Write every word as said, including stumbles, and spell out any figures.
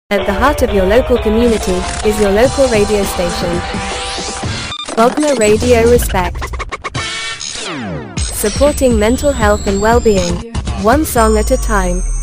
At the heart of your local community is your local radio station. Bognor Radio Respect. Supporting mental health and well-being, one song at a time.